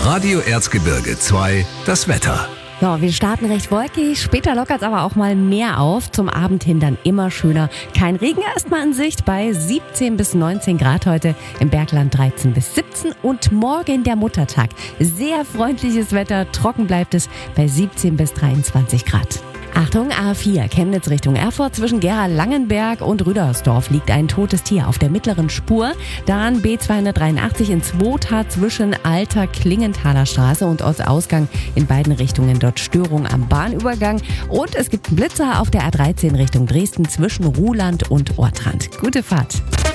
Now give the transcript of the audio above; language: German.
Radio Erzgebirge 2, das Wetter. So, wir starten recht wolkig, später lockert es aber auch mal mehr auf. Zum Abend hin dann immer schöner. Kein Regen erstmal in Sicht bei 17 bis 19 Grad heute, im Bergland 13 bis 17 und morgen der Muttertag. Sehr freundliches Wetter, trocken bleibt es bei 17 bis 23 Grad. Achtung, A4, Chemnitz Richtung Erfurt, zwischen Gera-Langenberg und Rüdersdorf liegt ein totes Tier auf der mittleren Spur. Dann B283 in Zwota zwischen Alter Klingenthaler Straße und Ortsausgang in beiden Richtungen. Dort Störung am Bahnübergang. Und es gibt einen Blitzer auf der A13 Richtung Dresden zwischen Ruhland und Ortrand. Gute Fahrt.